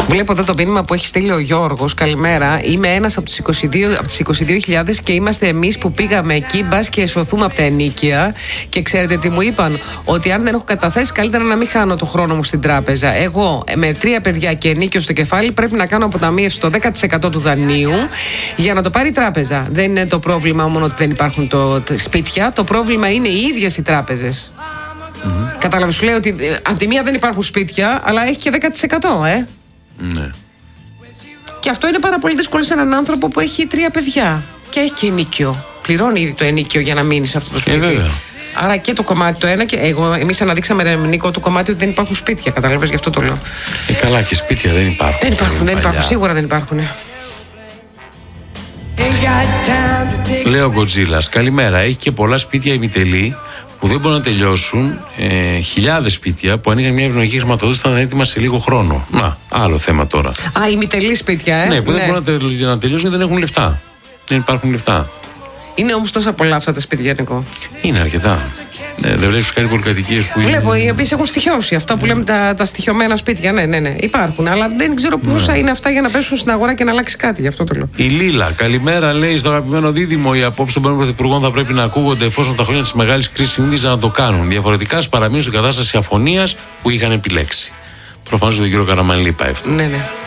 Βλέπω εδώ το μήνυμα που έχει στείλει ο Γιώργος. Καλημέρα. Είμαι ένας από τις 22.000 και είμαστε εμείς που πήγαμε εκεί, μπας και σωθούμε από τα ενοίκια. Και ξέρετε τι μου είπαν? Ότι αν δεν έχω καταθέσει, καλύτερα να μην χάνω το χρόνο μου στην τράπεζα. Εγώ με 3 παιδιά και ενίκιο στο κεφάλι πρέπει να κάνω αποταμίευση στο 10% του δανείου για να το πάρει η τράπεζα. Δεν είναι το πρόβλημα μόνο ότι δεν υπάρχουν σπίτια. Το πρόβλημα είναι οι ίδιες οι τράπεζες. Κατάλαβες, σου λέει ότι από τη μία δεν υπάρχουν σπίτια, αλλά έχει και 10%, Ναι. Και αυτό είναι πάρα πολύ δύσκολο σε έναν άνθρωπο που έχει 3 παιδιά και έχει και ενίκιο. Πληρώνει ήδη το ενίκιο για να μείνει σε αυτό το σπίτι. Βέβαια. Άρα και το κομμάτι το ένα και εμείς αναδείξαμε, ρε Νίκο, το κομμάτι ότι δεν υπάρχουν σπίτια. Καταλαβαίνεις, γι' αυτό το λέω. Καλά, και σπίτια δεν υπάρχουν. Δεν υπάρχουν, σίγουρα δεν υπάρχουν. Λέω ο Γκοτζίλας, καλημέρα. Έχει και πολλά σπίτια ημιτελή που δεν μπορούν να τελειώσουν. Χιλιάδες σπίτια που ανοίγαν μια ευνοϊκή χρηματοδότηση ήταν έτοιμα σε λίγο χρόνο. Να, άλλο θέμα τώρα. Ημιτελή σπίτια, Ναι, που δεν μπορούν να τελειώσουν, δεν έχουν λεφτά. Δεν υπάρχουν λεφτά. Είναι όμως τόσα πολλά αυτά τα σπίτια, Νικό. Είναι αρκετά. Δεν βλέπεις κάτι πολυκατοικίες που είναι. Βλέπω, οι οποίες έχουν στοιχειώσει. Αυτά που λέμε τα στοιχειωμένα σπίτια. Ναι. Υπάρχουν. Αλλά δεν ξέρω πόσα είναι αυτά για να πέσουν στην αγορά και να αλλάξει κάτι. Γι' αυτό το λέω. Η Λίλα, καλημέρα, λέει στο αγαπημένο δίδυμο: οι απόψεις των πρώην πρωθυπουργών θα πρέπει να ακούγονται εφόσον τα χρόνια της μεγάλης κρίσης συνήθιζαν να το κάνουν. Διαφορετικά παραμείνουν στην κατάσταση αφωνίας που είχαν επιλέξει. Προφανώς τον κύριο Καραμανλή πάει αυτό. Ναι.